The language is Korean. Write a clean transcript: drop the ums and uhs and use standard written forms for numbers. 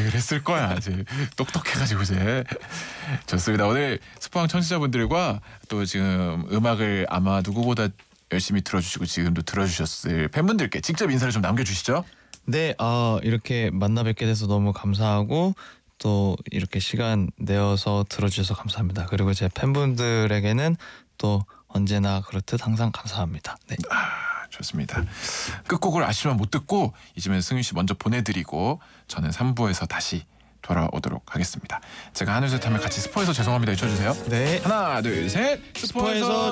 그랬을 거야. 이제 똑똑해가지고 이제. 좋습니다. 오늘 스포왕 청취자분들과 또 지금 음악을 아마 누구보다 열심히 들어주시고 지금도 들어주셨을 팬분들께 직접 인사를 좀 남겨주시죠. 네, 이렇게 만나 뵙게 돼서 너무 감사하고 또 이렇게 시간 내어서 들어주셔서 감사합니다. 그리고 제 팬분들에게는 또 언제나 그렇듯 항상 감사합니다. 네. 좋습니다. 끝곡을 아시면 못 듣고 이쯤에 승윤 씨 먼저 보내드리고 저는 3부에서 다시 돌아오도록 하겠습니다. 제가 하나 둘 셋 하면 같이 스포해서 죄송합니다 외쳐주세요. 네. 하나 둘 셋 스포에서